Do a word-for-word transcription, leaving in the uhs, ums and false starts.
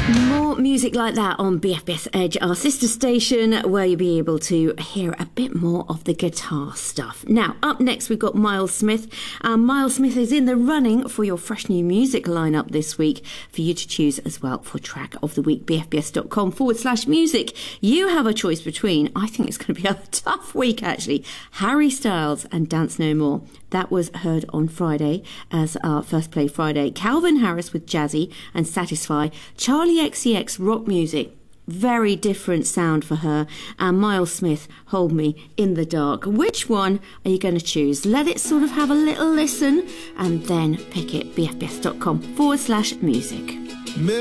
More music like that on B F B S Edge, our sister station, where you'll be able to hear a bit more of the guitar stuff. Now, up next, we've got Miles Smith. Um, Miles Smith is in the running for your fresh new music lineup this week for you to choose as well for track of the week. bfbs.com forward slash music. You have a choice between, I think it's going to be a tough week actually, Harry Styles and Dance No More. That was heard on Friday as our First Play Friday. Calvin Harris with Jazzy and Satisfy. Charlie X C X Rock Music. Very different sound for her. And Miles Smith, Hold Me in the Dark. Which one are you going to choose? Let it sort of have a little listen and then pick it. bfbs.com forward slash music.